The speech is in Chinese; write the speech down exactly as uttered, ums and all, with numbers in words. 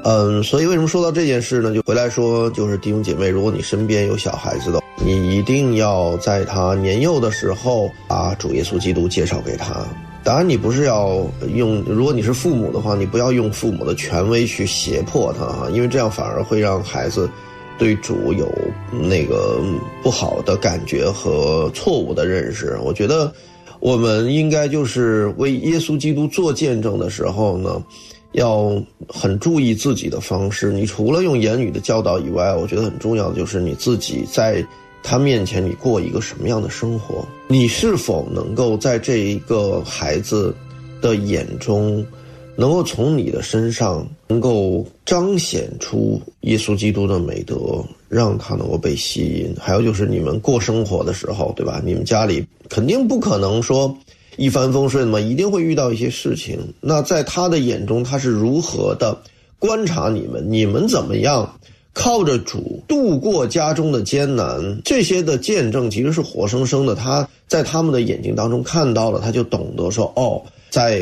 嗯，所以为什么说到这件事呢？就回来说，就是弟兄姐妹，如果你身边有小孩子的，你一定要在他年幼的时候把主耶稣基督介绍给他。当然你不是要用，如果你是父母的话，你不要用父母的权威去胁迫他啊，因为这样反而会让孩子对主有那个不好的感觉和错误的认识。我觉得我们应该就是为耶稣基督做见证的时候呢，要很注意自己的方式。你除了用言语的教导以外，我觉得很重要的就是你自己在他面前你过一个什么样的生活，你是否能够在这一个孩子的眼中，能够从你的身上能够彰显出耶稣基督的美德，让他能够被吸引。还有就是你们过生活的时候，对吧，你们家里肯定不可能说一帆风顺嘛，一定会遇到一些事情。那在他的眼中，他是如何的观察你们，你们怎么样靠着主度过家中的艰难，这些的见证其实是活生生的，他在他们的眼睛当中看到了，他就懂得说，哦，在